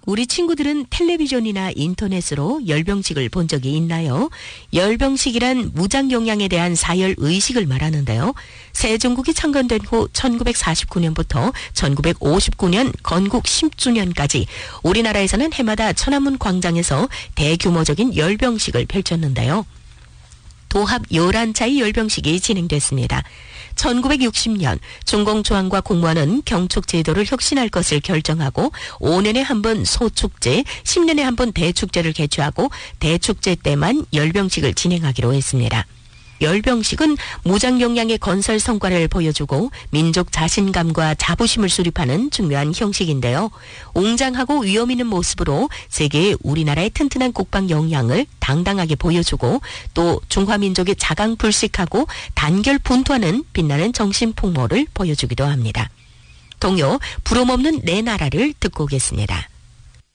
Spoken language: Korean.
우리 친구들은 텔레비전이나 인터넷으로 열병식을 본 적이 있나요? 열병식이란 무장영양에 대한 사열의식을 말하는데요. 세종국이 창건된 후 1949년부터 1959년 건국 10주년까지 우리나라에서는 해마다 천안문 광장에서 대규모적인 열병식을 펼쳤는데요. 도합 11차의 열병식이 진행됐습니다. 1960년 중공초안과 공무원은 경축 제도를 혁신할 것을 결정하고 5년에 한 번 소축제, 10년에 한 번 대축제를 개최하고 대축제 때만 열병식을 진행하기로 했습니다. 열병식은 무장영양의 건설 성과를 보여주고 민족 자신감과 자부심을 수립하는 중요한 형식인데요. 웅장하고 위험 있는 모습으로 세계에 우리나라의 튼튼한 국방 역량을 당당하게 보여주고 또 중화민족의 자강불식하고 단결분투하는 빛나는 정신풍모를 보여주기도 합니다. 동요 부름없는 내 나라를 듣고 오겠습니다.